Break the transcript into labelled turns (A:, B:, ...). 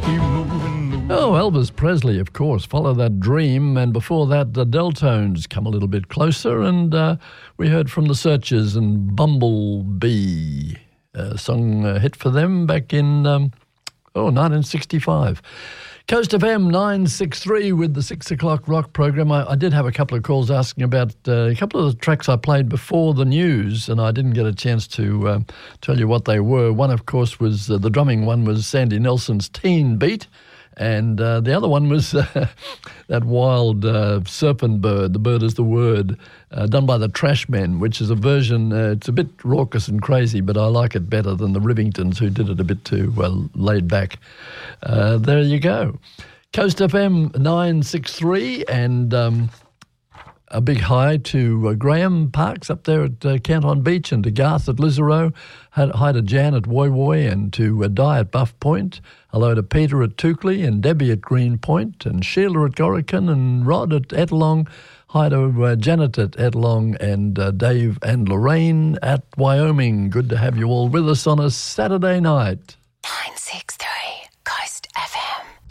A: Oh, Elvis Presley, of course. Follow That Dream. And before that, the Deltones, Come a Little Bit Closer. And we heard from the Searchers and Bumblebee, a song hit for them back in 1965. Coast FM 963 with the 6 o'clock rock program. I did have a couple of calls asking about a couple of the tracks I played before the news, and I didn't get a chance to tell you what they were. One, of course, was the drumming one was Sandy Nelson's Teen Beat, and the other one was that wild serpent bird, The Bird Is the Word, done by the Trashmen, which is a version, it's a bit raucous and crazy, but I like it better than the Rivingtons, who did it a bit too, well, laid back. There you go. Coast FM 963, and a big hi to Graham Parks up there at Canton Beach, and to Garth at Lisarow. Hi to Jan at Woy Woy, and to Di at Buff Point. Hello to Peter at Toukley, and Debbie at Green Point, and Sheila at Gorican, and Rod at Ettalong. Hi to Janet at Ettalong, and Dave and Lorraine at Wyoming. Good to have you all with us on a Saturday night.